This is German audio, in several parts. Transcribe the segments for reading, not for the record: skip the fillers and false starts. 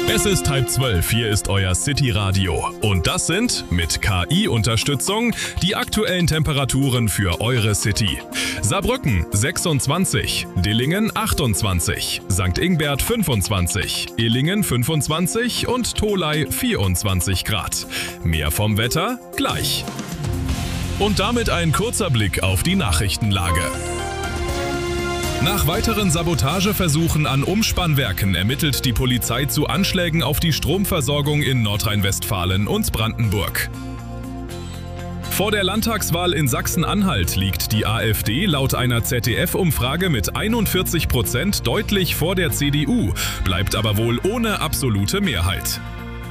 Es ist 11:30, hier ist euer City Radio. Und das sind, mit KI-Unterstützung, die aktuellen Temperaturen für eure City. Saarbrücken 26, Dillingen 28, St. Ingbert 25, Illingen 25 und Tholey 24 Grad. Mehr vom Wetter gleich. Und damit ein kurzer Blick auf die Nachrichtenlage. Nach weiteren Sabotageversuchen an Umspannwerken ermittelt die Polizei zu Anschlägen auf die Stromversorgung in Nordrhein-Westfalen und Brandenburg. Vor der Landtagswahl in Sachsen-Anhalt liegt die AfD laut einer ZDF-Umfrage mit 41% deutlich vor der CDU, bleibt aber wohl ohne absolute Mehrheit.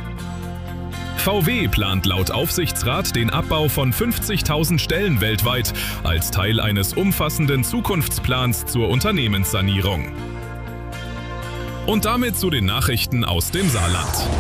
VW plant laut Aufsichtsrat den Abbau von 50.000 Stellen weltweit als Teil eines umfassenden Zukunftsplans zur Unternehmenssanierung. Und damit zu den Nachrichten aus dem Saarland.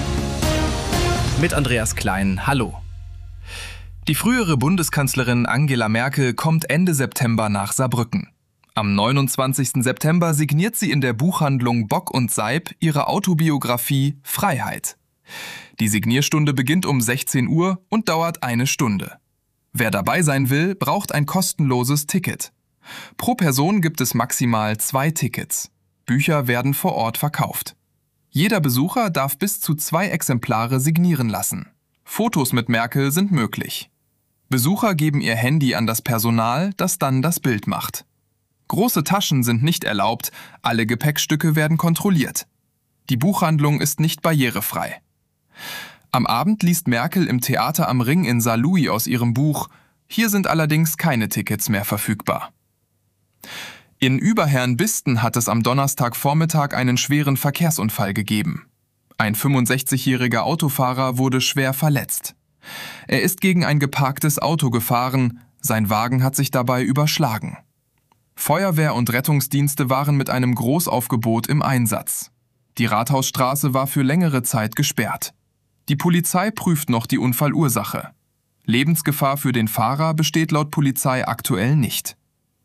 Mit Andreas Klein, hallo. Die frühere Bundeskanzlerin Angela Merkel kommt Ende September nach Saarbrücken. Am 29. September signiert sie in der Buchhandlung Bock und Seib ihre Autobiografie Freiheit. Die Signierstunde beginnt um 16 Uhr und dauert eine Stunde. Wer dabei sein will, braucht ein kostenloses Ticket. Pro Person gibt es maximal 2 Tickets. Bücher werden vor Ort verkauft. Jeder Besucher darf bis zu 2 Exemplare signieren lassen. Fotos mit Merkel sind möglich. Besucher geben ihr Handy an das Personal, das dann das Bild macht. Große Taschen sind nicht erlaubt, alle Gepäckstücke werden kontrolliert. Die Buchhandlung ist nicht barrierefrei. Am Abend liest Merkel im Theater am Ring in Saarlouis aus ihrem Buch. Hier sind allerdings keine Tickets mehr verfügbar. In Überherrnbisten hat es am Donnerstagvormittag einen schweren Verkehrsunfall gegeben. Ein 65-jähriger Autofahrer wurde schwer verletzt. Er ist gegen ein geparktes Auto gefahren, sein Wagen hat sich dabei überschlagen. Feuerwehr und Rettungsdienste waren mit einem Großaufgebot im Einsatz. Die Rathausstraße war für längere Zeit gesperrt. Die Polizei prüft noch die Unfallursache. Lebensgefahr für den Fahrer besteht laut Polizei aktuell nicht.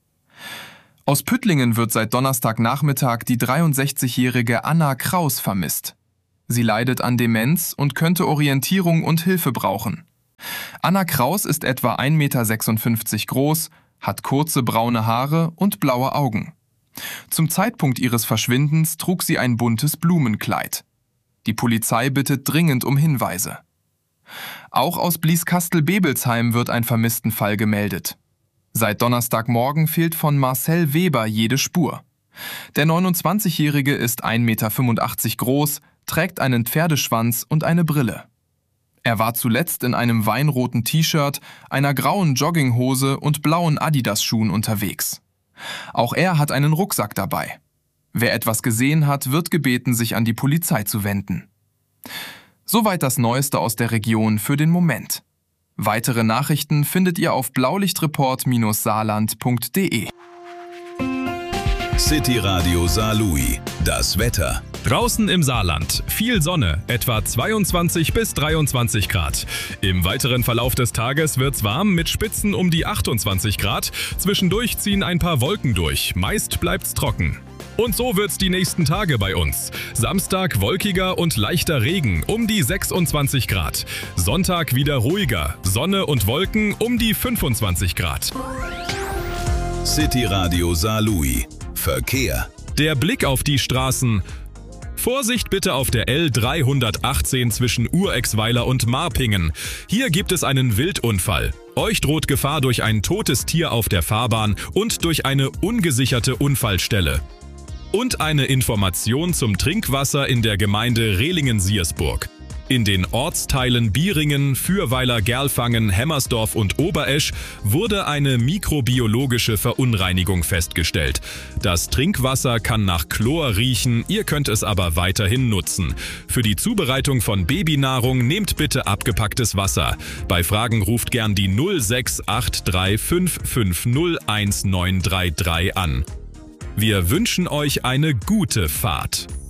Aus Püttlingen wird seit Donnerstagnachmittag die 63-jährige Anna Kraus vermisst. Sie leidet an Demenz und könnte Orientierung und Hilfe brauchen. Anna Kraus ist etwa 1,56 Meter groß, hat kurze braune Haare und blaue Augen. Zum Zeitpunkt ihres Verschwindens trug sie ein buntes Blumenkleid. Die Polizei bittet dringend um Hinweise. Auch aus Blieskastel-Bebelsheim wird ein Vermisstenfall gemeldet. Seit Donnerstagmorgen fehlt von Marcel Weber jede Spur. Der 29-Jährige ist 1,85 Meter groß, trägt einen Pferdeschwanz und eine Brille. Er war zuletzt in einem weinroten T-Shirt, einer grauen Jogginghose und blauen Adidas-Schuhen unterwegs. Auch er hat einen Rucksack dabei. Wer etwas gesehen hat, wird gebeten, sich an die Polizei zu wenden. Soweit das Neueste aus der Region für den Moment. Weitere Nachrichten findet ihr auf blaulichtreport-saarland.de. City Radio Saarlouis. Das Wetter. Draußen im Saarland viel Sonne, etwa 22 bis 23 Grad. Im weiteren Verlauf des Tages wird's warm mit Spitzen um die 28 Grad. Zwischendurch ziehen ein paar Wolken durch, meist bleibt's trocken. Und so wird's die nächsten Tage bei uns. Samstag wolkiger und leichter Regen um die 26 Grad. Sonntag wieder ruhiger, Sonne und Wolken um die 25 Grad. City Radio Saarlouis. Verkehr. Der Blick auf die Straßen. Vorsicht bitte auf der L318 zwischen Urexweiler und Marpingen. Hier gibt es einen Wildunfall. Euch droht Gefahr durch ein totes Tier auf der Fahrbahn und durch eine ungesicherte Unfallstelle. Und eine Information zum Trinkwasser in der Gemeinde Rehlingen-Siersburg. In den Ortsteilen Bieringen, Fürweiler, Gerlfangen, Hemmersdorf und Oberesch wurde eine mikrobiologische Verunreinigung festgestellt. Das Trinkwasser kann nach Chlor riechen, ihr könnt es aber weiterhin nutzen. Für die Zubereitung von Babynahrung nehmt bitte abgepacktes Wasser. Bei Fragen ruft gern die 0683550193 an. Wir wünschen euch eine gute Fahrt.